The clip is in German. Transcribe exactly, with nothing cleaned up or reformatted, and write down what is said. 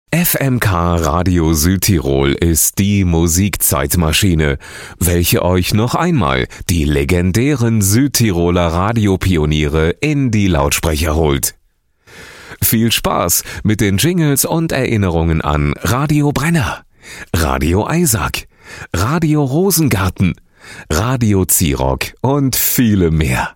F M K Radio Südtirol ist die Musikzeitmaschine, welche euch noch einmal die legendären Südtiroler Radiopioniere in die Lautsprecher holt. Viel Spaß mit den Jingles und Erinnerungen an Radio Brenner, Radio Eisack, Radio Rosengarten, Radio Zirock und viele mehr.